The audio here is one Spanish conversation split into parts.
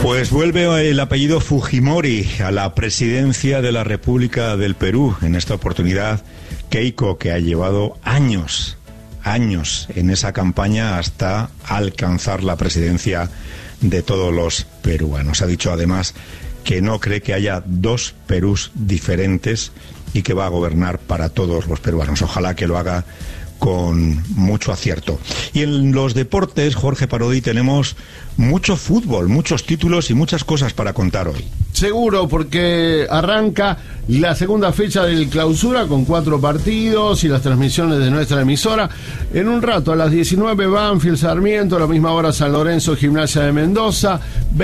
Pues vuelve el apellido Fujimori a la presidencia de la República del Perú. En esta oportunidad, Keiko, que ha llevado años en esa campaña hasta alcanzar la presidencia de todos los peruanos. Ha dicho además que no cree que haya dos Perús diferentes y que va a gobernar para todos los peruanos. Ojalá que lo haga con mucho acierto. Y en los deportes, Jorge Parodi, tenemos mucho fútbol, muchos títulos y muchas cosas para contar hoy. Seguro, porque arranca la segunda fecha del Clausura con 4 partidos y las transmisiones de nuestra emisora. En un rato, a las 19, Banfield Sarmiento, a la misma hora San Lorenzo, Gimnasia de Mendoza.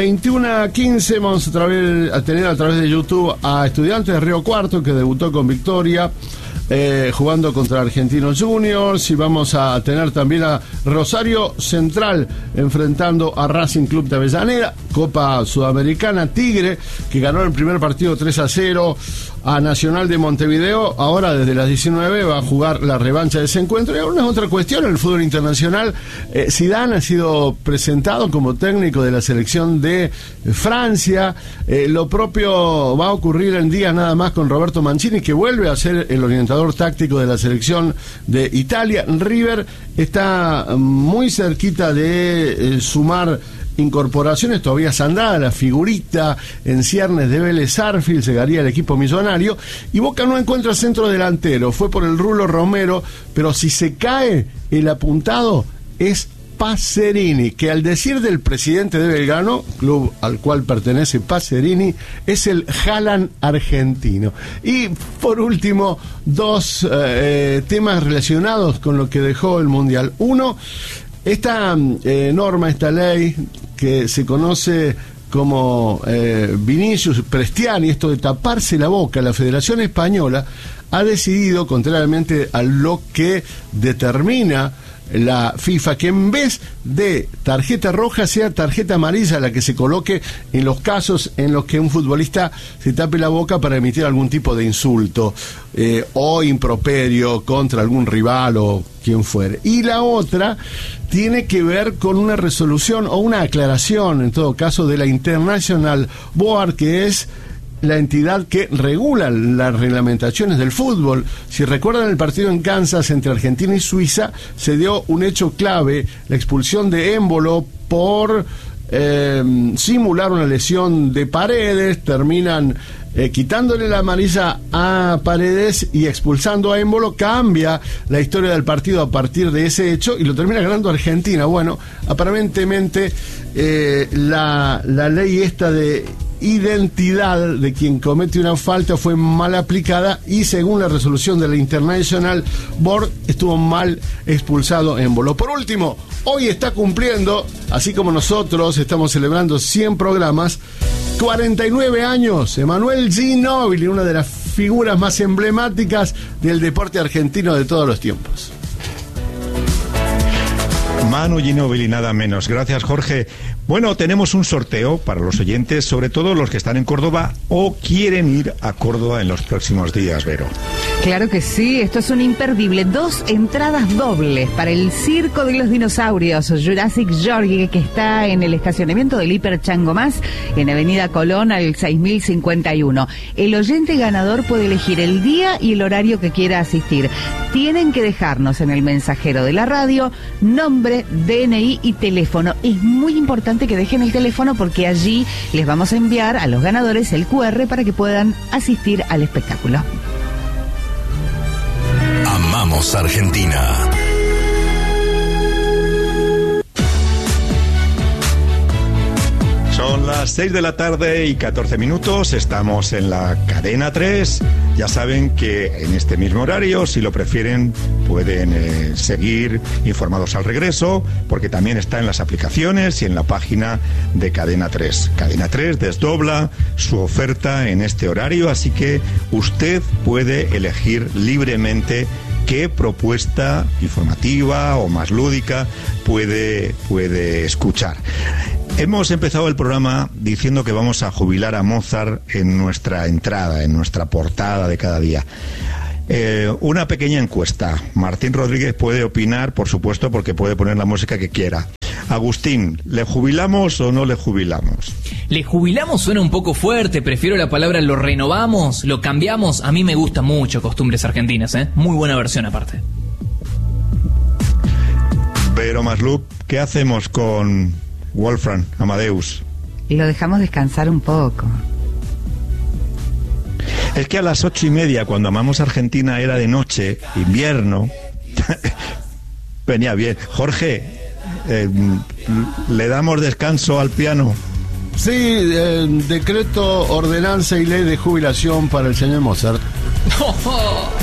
21:15 vamos a tener a través de YouTube a Estudiantes de Río Cuarto, que debutó con victoria, jugando contra Argentinos Juniors, y vamos a tener también a Rosario Central enfrentando a Racing Club de Avellaneda. Copa Sudamericana, Tigre, que ganó el primer partido 3-0 a Nacional de Montevideo. Ahora desde las 19 va a jugar la revancha de ese encuentro. Y ahora una otra cuestión en el fútbol internacional. Zidane ha sido presentado como técnico de la selección de Francia. Lo propio va a ocurrir en días nada más con Roberto Mancini, que vuelve a ser el orientador táctico de la selección de Italia. River está muy cerquita de sumar incorporaciones. Todavía Sandada, la figurita en ciernes de Vélez Sarsfield, llegaría al equipo millonario. Y Boca no encuentra centro delantero, fue por el Rulo Romero, pero si se cae el apuntado es Pacerini, que al decir del presidente de Belgrano, club al cual pertenece Pacerini, es el Haaland argentino. Y por último, 2 temas relacionados con lo que dejó el Mundial. Uno, esta norma, esta ley que se conoce como Vinicius Prestiani, esto de taparse la boca. La Federación Española ha decidido, contrariamente a lo que determina la FIFA, que en vez de tarjeta roja sea tarjeta amarilla la que se coloque en los casos en los que un futbolista se tape la boca para emitir algún tipo de insulto o improperio contra algún rival o quien fuere. Y la otra tiene que ver con una resolución o una aclaración, en todo caso, de la International Board, que es la entidad que regula las reglamentaciones del fútbol. Si recuerdan el partido en Kansas entre Argentina y Suiza, se dio un hecho clave, la expulsión de Embolo por simular una lesión de Paredes. Terminan quitándole la amarilla a Paredes y expulsando a Embolo. Cambia la historia del partido a partir de ese hecho y lo termina ganando Argentina. Bueno, aparentemente la ley esta de identidad de quien comete una falta fue mal aplicada y, según la resolución de la International Board, estuvo mal expulsado Embolo. Por último, hoy está cumpliendo, así como nosotros estamos celebrando 100 programas, 49 años, Emanuel Ginóbili, una de las figuras más emblemáticas del deporte argentino de todos los tiempos. Manu Ginóbili, nada menos. Gracias, Jorge. Bueno, tenemos un sorteo para los oyentes, sobre todo los que están en Córdoba o quieren ir a Córdoba en los próximos días, Vero. Claro que sí, esto es un imperdible. 2 entradas dobles para el Circo de los Dinosaurios, Jurassic Georgie, que está en el estacionamiento del Hiper Chango Más, en Avenida Colón, al 6051. El oyente ganador puede elegir el día y el horario que quiera asistir. Tienen que dejarnos en el mensajero de la radio nombre, DNI y teléfono. Es muy importante que dejen el teléfono porque allí les vamos a enviar a los ganadores el QR para que puedan asistir al espectáculo. Amamos Argentina. Son las 6 de la tarde y 14 minutos, estamos en la cadena 3. Ya saben que en este mismo horario, si lo prefieren, pueden seguir informados al regreso, porque también está en las aplicaciones y en la página de Cadena 3. Cadena 3 desdobla su oferta en este horario, así que usted puede elegir libremente qué propuesta informativa o más lúdica puede escuchar. Hemos empezado el programa diciendo que vamos a jubilar a Mozart en nuestra entrada, en nuestra portada de cada día. Una pequeña encuesta. Martín Rodríguez puede opinar, por supuesto, porque puede poner la música que quiera. Agustín, ¿le jubilamos o no le jubilamos? Le jubilamos suena un poco fuerte, prefiero la palabra lo renovamos, lo cambiamos. A mí me gusta mucho Costumbres Argentinas, muy buena versión aparte. Pero Maslup, ¿qué hacemos con Wolfram Amadeus? Lo dejamos descansar un poco. Es que a las 8:30, cuando Amamos Argentina, era de noche, invierno. Venía bien. Jorge, ¿le damos descanso al piano? Sí, decreto, ordenanza y ley de jubilación para el señor Mozart.